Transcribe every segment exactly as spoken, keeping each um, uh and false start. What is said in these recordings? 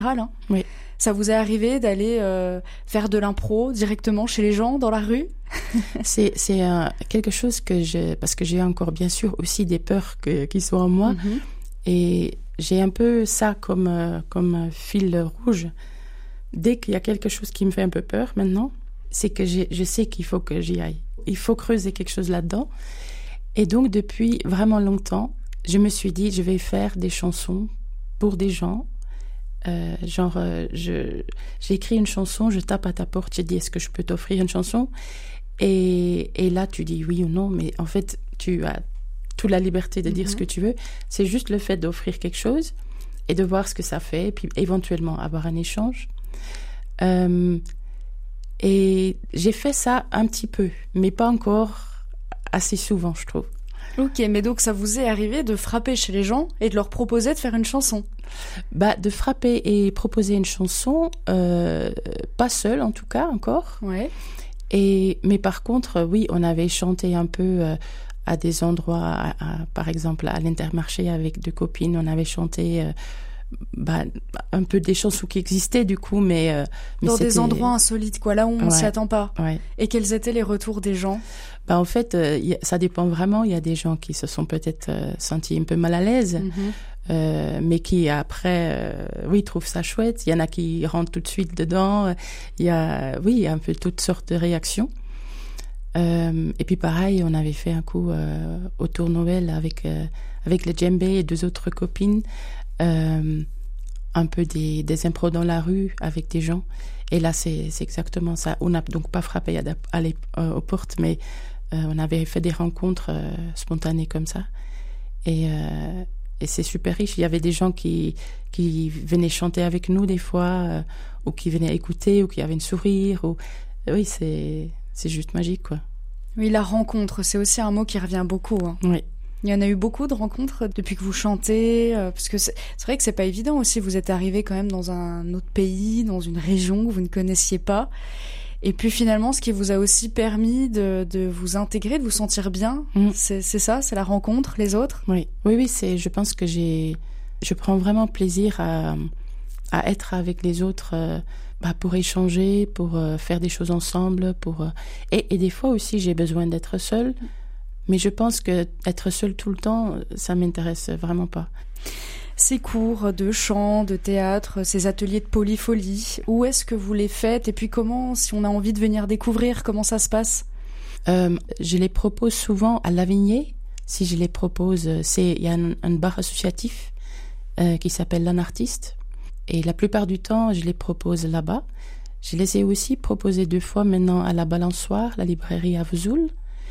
Hein. Oui. Ça vous est arrivé d'aller euh, faire de l'impro directement chez les gens dans la rue? C'est, c'est euh, quelque chose que je... Parce que j'ai encore bien sûr aussi des peurs que, qui sont en moi. Mm-hmm. Et j'ai un peu ça comme, euh, comme fil rouge. Dès qu'il y a quelque chose qui me fait un peu peur maintenant, c'est que j'ai, je sais qu'il faut que j'y aille. Il faut creuser quelque chose là-dedans. Et donc, depuis vraiment longtemps, je me suis dit, je vais faire des chansons pour des gens. Euh, genre, euh, je, j'ai écrit une chanson, je tape à ta porte, j'ai dit, est-ce que je peux t'offrir une chanson? Et, et là, tu dis oui ou non, mais en fait, tu as toute la liberté de dire mm-hmm. ce que tu veux. C'est juste le fait d'offrir quelque chose et de voir ce que ça fait, et puis éventuellement avoir un échange. Euh, et j'ai fait ça un petit peu, mais pas encore assez souvent, je trouve. Ok, mais donc ça vous est arrivé de frapper chez les gens et de leur proposer de faire une chanson? Bah, de frapper et proposer une chanson, euh, pas seule en tout cas encore. Ouais. Et, mais par contre, oui, on avait chanté un peu euh, à des endroits, à, à, par exemple à l'Intermarché avec deux copines, on avait chanté euh, bah, un peu des chansons qui existaient du coup, mais... Euh, mais dans c'était... des endroits insolites, quoi, là où on ouais. s'y attend pas. Ouais. Et quels étaient les retours des gens? Bah, en fait, euh, y a, ça dépend vraiment. Il y a des gens qui se sont peut-être euh, sentis un peu mal à l'aise, mm-hmm. euh, mais qui après, euh, oui, trouvent ça chouette. Il y en a qui rentrent tout de suite dedans. Il y a, oui, il y a un peu toutes sortes de réactions. Euh, et puis pareil, on avait fait un coup euh, au Tour Noël avec euh, avec le djembé et deux autres copines, euh, un peu des des impros dans la rue avec des gens. Et là, c'est c'est exactement ça. On n'a donc pas frappé à, à aller euh, aux portes, mais euh, on avait fait des rencontres euh, spontanées comme ça. Et euh, et c'est super riche. Il y avait des gens qui qui venaient chanter avec nous des fois, euh, ou qui venaient écouter, ou qui avaient une sourire. Ou oui, c'est c'est juste magique, quoi. Oui, la rencontre, c'est aussi un mot qui revient beaucoup. Hein. Oui. Il y en a eu beaucoup de rencontres depuis que vous chantez, euh, parce que c'est, c'est vrai que c'est pas évident aussi. Vous êtes arrivé quand même dans un autre pays, dans une région que vous ne connaissiez pas. Et puis finalement, ce qui vous a aussi permis de, de vous intégrer, de vous sentir bien, mmh. c'est, c'est ça, c'est la rencontre, les autres. Oui, oui, oui. C'est. Je pense que j'ai, je prends vraiment plaisir à, à être avec les autres. Euh, Bah pour échanger, pour euh, faire des choses ensemble, pour euh... et, et des fois aussi j'ai besoin d'être seule, mais je pense que être seule tout le temps, ça m'intéresse vraiment pas. Ces cours de chant, de théâtre, ces ateliers de polyphonie, où est-ce que vous les faites et puis comment, si on a envie de venir découvrir, comment ça se passe? euh, Je les propose souvent à Lavigné. Si je les propose, c'est il y a un, un bar associatif euh, qui s'appelle L'Un Artiste. Et la plupart du temps, je les propose là-bas. Je les ai aussi proposés deux fois maintenant à la Balançoire, la librairie à Vesoul.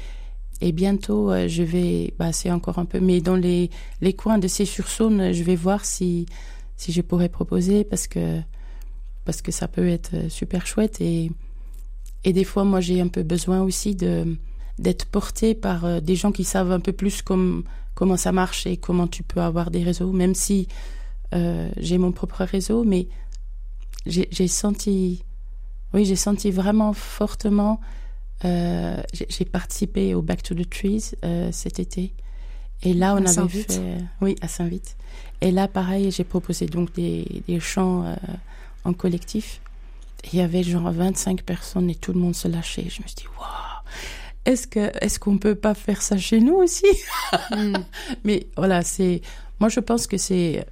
Et bientôt, euh, je vais, bah, c'est encore un peu, mais dans les, les coins de Cé-sur-Saône, je vais voir si, si je pourrais proposer parce que, parce que ça peut être super chouette. Et, et des fois, moi, j'ai un peu besoin aussi de, d'être portée par euh, des gens qui savent un peu plus comme, comment ça marche et comment tu peux avoir des réseaux, même si Euh, j'ai mon propre réseau, mais j'ai, j'ai senti, oui, j'ai senti vraiment fortement. Euh, j'ai, j'ai participé au Back to the Trees euh, cet été, et là on à avait Saint-Vite. fait, euh, oui, à Saint-Vite. Et là, pareil, j'ai proposé donc des, des chants euh, en collectif. Il y avait genre vingt-cinq personnes et tout le monde se lâchait. Je me suis dit, waouh, est-ce que, est-ce qu'on peut pas faire ça chez nous aussi? mm. Mais voilà, c'est, moi je pense que c'est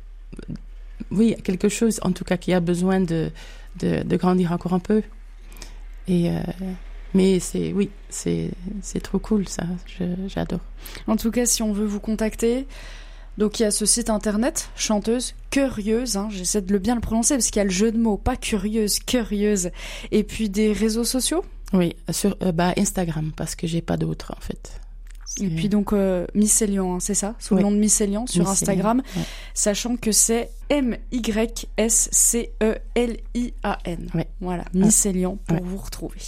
oui, quelque chose en tout cas qui a besoin de, de, de grandir encore un peu. Et euh, mais c'est, oui, c'est, c'est trop cool ça, je, j'adore. En tout cas, si on veut vous contacter, donc il y a ce site internet, Chanteuse Curieuse, hein, j'essaie de le bien le prononcer parce qu'il y a le jeu de mots, pas curieuse, curieuse. Et puis des réseaux sociaux? Oui, sur euh, bah, Instagram, parce que j'ai pas d'autres en fait. C'est... Et puis donc euh, Mycélian, hein, c'est ça, sous oui. le nom de Mycélian sur Mycélian, Instagram, ouais. Sachant que c'est M Y S C E L I A N. Ouais. Voilà, Mycélian pour ouais. vous retrouver.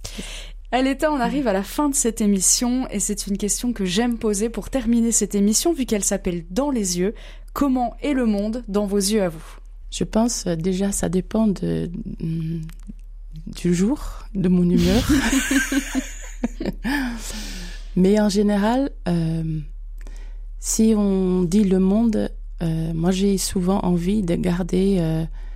Aléta, on arrive à la fin de cette émission et c'est une question que j'aime poser pour terminer cette émission vu qu'elle s'appelle Dans les yeux. Comment est le monde dans vos yeux à vous? Je pense euh, déjà ça dépend de, mm, du jour, de mon humeur. Mais en général, euh, si on dit le monde, euh, moi j'ai souvent envie de garder euh,